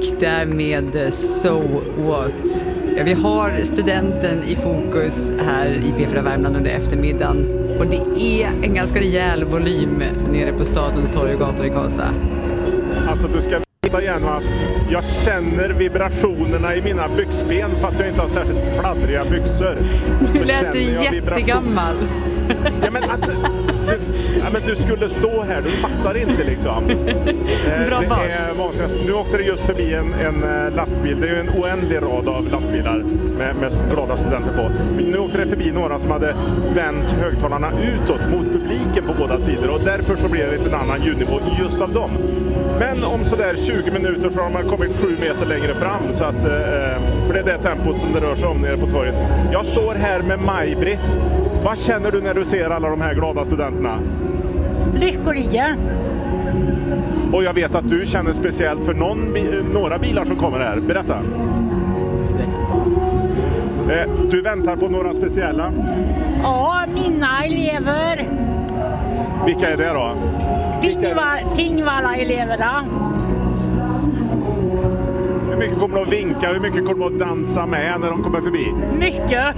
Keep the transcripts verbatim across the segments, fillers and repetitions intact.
gick där med So What. Ja, vi har studenten i fokus här i P fyra Värmland under eftermiddagen. Och det är en ganska rejäl volym nere på stadens torg och gator i Karlstad. Alltså du ska veta igen att jag känner vibrationerna i mina byxben fast jag inte har särskilt fladdriga byxor. Du lät ju jättegammal. Ja men alltså, du, ja, men du skulle stå här, du fattar inte liksom. Bra det bas. Är vansinnigt. Nu åkte det just förbi en, en lastbil, det är ju en oändlig rad av lastbilar med, med glada studenter på. Men nu åkte det förbi några som hade vänt högtalarna utåt mot publiken på båda sidor och därför så blir det lite en annan ljudnivå just av dem. Men om sådär tjugo minuter så har man kommit sju meter längre fram så att, eh, för det är det tempot som det rör sig om nere på torget. Jag står här med Maj-Britt. Vad känner du när du ser alla de här glada studenterna? Lyckliga. Och jag vet att du känner speciellt för någon, några bilar som kommer här. Berätta. Eh, du väntar på några speciella? Ja, mina elever. Vilka är det då? Tingva, Tingvalla-eleverna. Hur mycket kommer de att vinka? Hur mycket kommer de att dansa med när de kommer förbi? Mycket.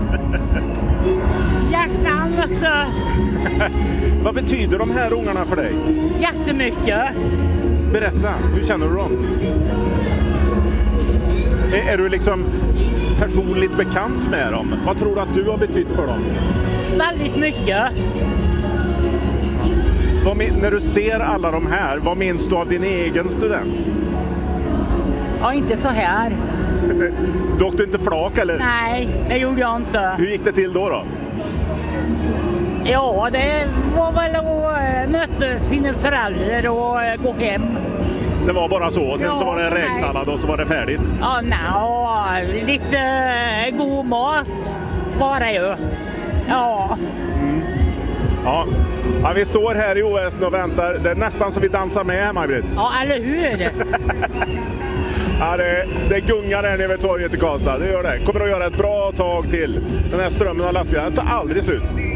Hjärtan, vet du. Vad betyder de här ungarna för dig? Jättemycket. Berätta, hur känner du dem? Är, är du liksom personligt bekant med dem? Vad tror du att du har betytt för dem? Väldigt mycket. Vad, när du ser alla de här, vad minns du av din egen student? Ja, inte så här. Du åkte inte flak eller? Nej, det gjorde jag inte. Hur gick det till då då? Ja, det var väl att möta sina föräldrar och gå hem. Det var bara så, och sen ja, så var det räksallad och så var det färdigt? Ja, nej, lite god mat var det ju. Ja. Mm. Ja. Ja, vi står här i O S och väntar. Det är nästan så vi dansar med, Maj-Britt. Ja, eller hur? Ja, det, det gungar här nere vid torget i Karlstad. Det gör det. Kommer att göra ett bra tag till. Den här strömmen av lastbilar tar aldrig slut.